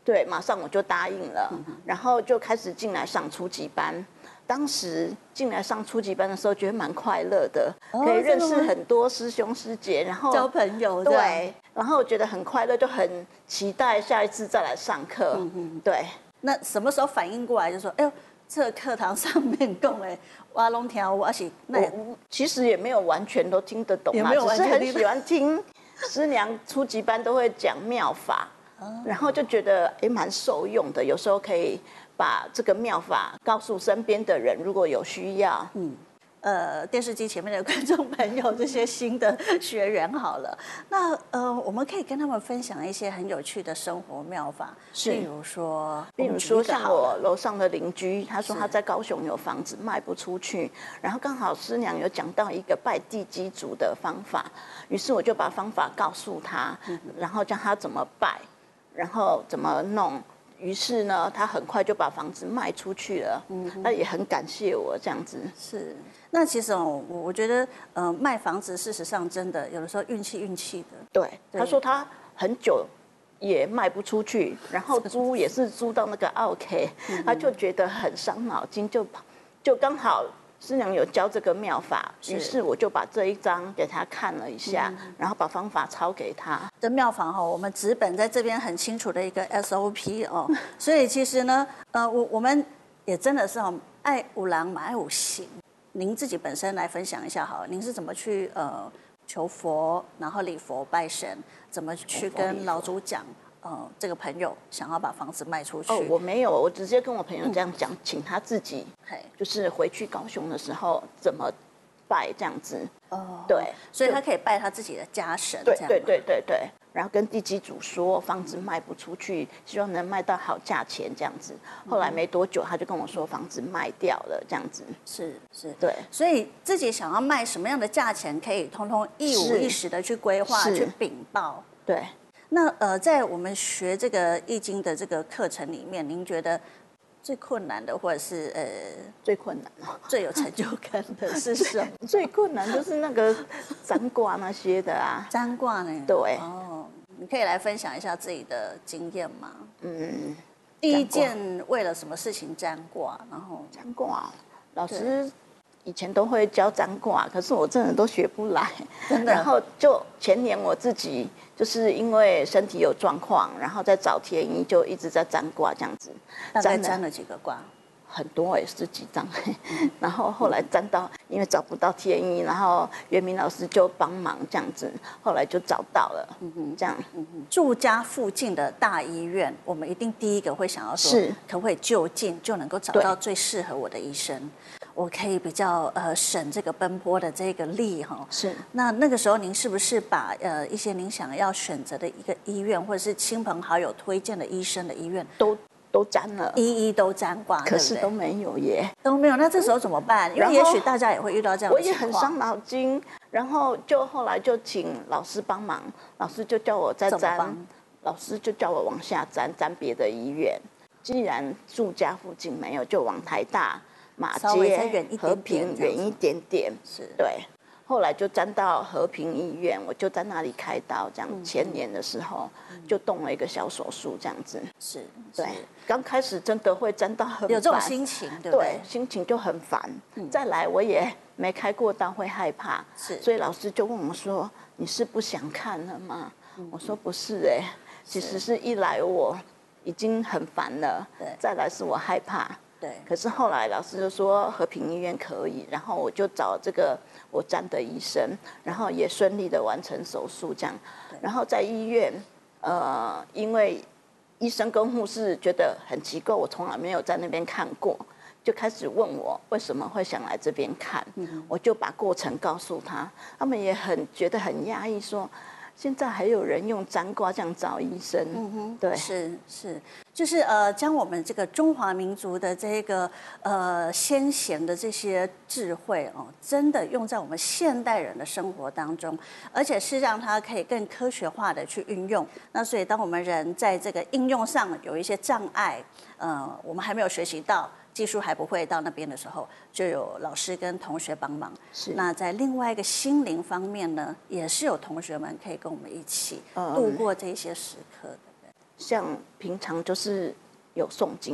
对，马上我就答应了，然后就开始进来上初级班。当时进来上初级班的时候，觉得蛮快乐的，可以认识很多师兄师姐，然后交朋友。 对，然后觉得很快乐，就很期待下一次再来上课。对。 那什么时候反应过来，就说，哎呦，这个课堂上面讲的，我拢听，我是那其实也没有完全都听得懂啊，只是很喜欢听师娘初级班都会讲妙法，然后就觉得蛮受用的，有时候可以把这个妙法告诉身边的人，如果有需要。 电视机前面的观众朋友，这些新的学员好了，那我们可以跟他们分享一些很有趣的生活妙法，比如说像我楼上的邻居，他说他在高雄有房子卖不出去，然后刚好师娘有讲到一个拜地基主的方法，于是我就把方法告诉他，然后教他怎么拜，然后怎么弄。于是呢，他很快就把房子卖出去了。他也很感谢我这样子。 是，那其实我觉得，卖房子事实上真的有的时候运气的。 对，他说他很久也卖不出去，然后租也是租到那个OK，他就觉得很伤脑筋，就刚好。师娘有教这个妙法，于是我就把这一章给他看了一下，然后把方法抄给他。 这妙法我们纸本在这边很清楚的一个 SOP 哦，所以其实呢，我们也真的是爱有人嘛爱有行。您自己本身来分享一下好了，您是怎么去求佛，然后礼佛拜神，怎么去跟老祖讲？这个朋友想要把房子卖出去。 我没有，我直接跟我朋友这样讲，请他自己，就是回去高雄的时候怎么拜这样子。对， 所以他可以拜他自己的家神。 对。然后跟地基主说房子卖不出去，希望能卖到好价钱这样子。后来没多久，他就跟我说房子卖掉了这样子。 是， 对。 所以自己想要卖什么样的价钱，可以通通一五一十的去规划、去禀报。 对。 那在我们学这个易经的这个课程里面，您觉得最困难的，或者是最困难最有成就感的是什么？ 最困难就是那个占卦那些的啊。 占卦呢？ 对。 你可以来分享一下自己的经验吗？第一件为了什么事情占卦？然后占卦，老师以前都会教占卦，可是我真的都学不来。 真的。 然后就前年我自己就是因为身体有状况，然后在找天医，就一直在占卦这样子。 大概占了几个卦？ 很多10几张。然后后来占到，因为找不到天医，然后袁明老师就帮忙这样子，后来就找到了。这样。 住家附近的大医院，我们一定第一个会想要说，可不可以就近就能够找到最适合我的医生？我可以比较省这个奔波的这个力哈。 是。 那个时候您是不是把一些您想要选择的一个医院，或者是亲朋好友推荐的医生的医院都占了， 一都占卦， 可是都没有耶， 都没有。那这时候怎么办？因为也许大家也会遇到这样的情况。 我也很伤脑筋，然后后来就请老师帮忙，老师就叫我再占，老师就叫我往下占别的医院。既然住家附近没有，就往台大、马街、和平远一点点。 是。 对。后来就占到和平医院，我就在那里开刀，这样。前年的时候就动了一个小手术，这样子。 是。 对。刚开始真的会占到很烦， 有这种心情，对不对？ 对，心情就很烦。再来我也没开过刀，会害怕。 是。 所以老师就问我说：“你是不想看了吗？”我说：“不是其实是一来我已经很烦了，再来是我害怕。” 对。 可是后来老师就说和平医院可以，然后我就找这个我占的医生，然后也顺利的完成手术这样。然后在医院，因为医生跟护士觉得很奇怪，我从来没有在那边看过，就开始问我为什么会想来这边看。我就把过程告诉他，他们也觉得很压抑，说现在还有人用占卦这样找医生。对， 是，就是将我们这个中华民族的这个先贤的这些智慧真的用在我们现代人的生活当中，而且是让它可以更科学化的去运用。那所以当我们人在这个应用上有一些障碍，我们还没有学习到，技术还不会到那边的时候，就有老师跟同学帮忙。 是。 那在另外一个心灵方面呢，也是有同学们可以跟我们一起度过这些时刻的。 像平常就是有诵经